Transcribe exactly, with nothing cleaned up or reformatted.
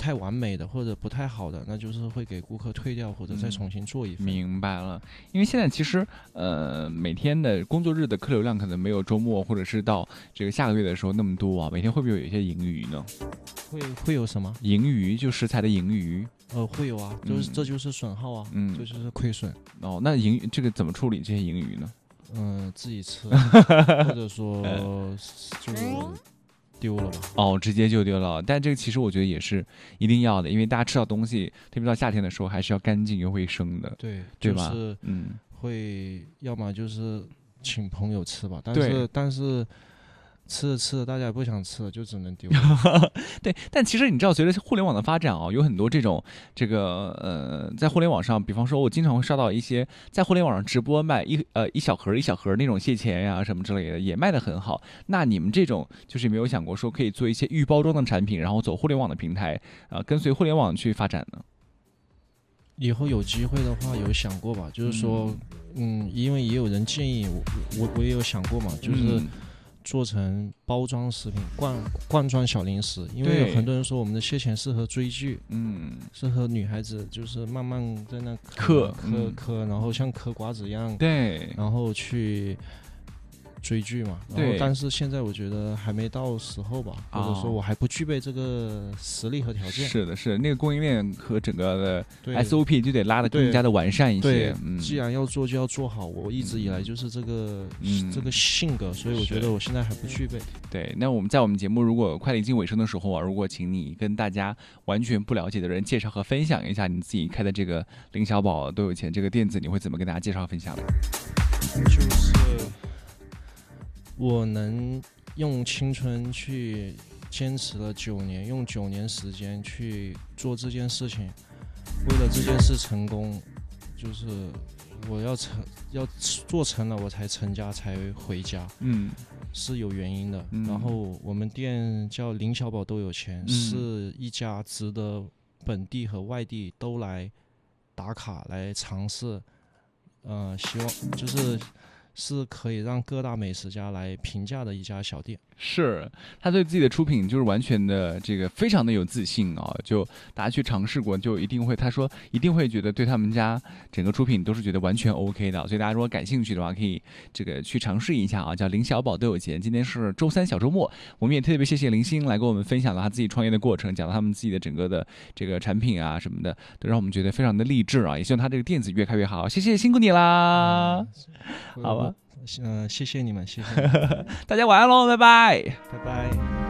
太完美的或者不太好的，那就是会给顾客退掉或者再重新做一份。 嗯、明白了，因为现在其实呃每天的工作日的客流量可能没有周末或者是到这个下个月的时候那么多啊，每天会不会有一些盈余呢？ 会会有什么盈余？就食材的盈余。 呃，会有啊，就是、嗯、这就是损耗啊，嗯，这就是亏损。 哦，那盈这个怎么处理这些盈余呢？ 嗯、呃，自己吃，或者说就丢了吧。 哦，直接就丢了。但这个其实我觉得也是一定要的，因为大家吃到东西，特别到夏天的时候，还是要干净又卫生的， 对， 对吧？ 就是嗯， 会要么就是请朋友吃吧，但是但是。吃着吃着，大家也不想吃了，就只能丢。 对，但其实你知道，随着互联网的发展啊，有很多这种这个呃，在互联网上，比方说，我经常会刷到一些在互联网上直播卖一呃一小盒一小盒那种蟹钳呀什么之类的，也卖得很好。那你们这种就是没有想过说可以做一些预包装的产品，然后走互联网的平台啊、呃，跟随互联网去发展呢？ 以后有机会的话，有想过吧？就是说，嗯，嗯因为也有人建议我，我我也有想过嘛，就是。嗯做成包装食品、罐罐装小零食，因为有很多人说我们的蟹钳适合追剧，嗯，适合女孩子，就是慢慢在那嗑嗑嗑，然后像嗑瓜子一样， 对， 然后去追剧嘛。然后但是现在我觉得还没到时候吧，或者说我还不具备这个实力和条件。 是的，是的那个供应链和整个的 S O P 就得拉得更加的完善一些。 对，嗯、既然要做就要做好。我一直以来就是这个、嗯、这个性格，所以我觉得我现在还不具备。 对，那我们在我们节目如果快临近尾声的时候啊，如果请你跟大家完全不了解的人介绍和分享一下你自己开的这个林小宝都有钱这个店子，你会怎么跟大家介绍分享的？ 就是我能用青春去坚持了九年，用九年时间去做这件事情，为了这件事成功，就是我要成要做成了我才成家才回家，嗯，是有原因的。嗯、然后我们店叫林小宝都有钱，嗯、是一家值得本地和外地都来打卡来尝试，呃，希望就是是可以让各大美食家来评价的一家小店。 是他对自己的出品就是完全的这个非常的有自信啊，就大家去尝试过就一定会，他说一定会觉得对他们家整个出品都是觉得完全 OK 的，所以大家如果感兴趣的话可以这个去尝试一下啊，叫林小宝都有钱。今天是周三小周末，我们也特别谢谢林星来跟我们分享了他自己创业的过程，讲了他们自己的整个的这个产品啊什么的，都让我们觉得非常的励志啊，也希望他这个店子越开越好。谢谢，辛苦你啦，嗯、好吧。 嗯、呃，谢谢你们，谢谢你们大家晚安喽，拜拜， 拜拜。